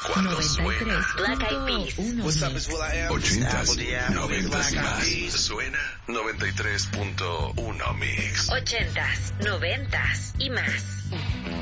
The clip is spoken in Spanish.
Cuando suena Black Eyed Peas. What's up, it's Will I Am. 80s, Apple, 90s y más. Eyed Suena 93.1 Mix. 80s, 90s y más.